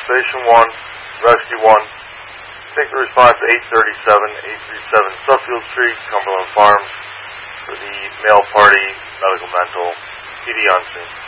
Station 1, Rescue 1. Take the response to 837 Suffield Street, Cumberland Farms, for the male party medical mental PD on scene.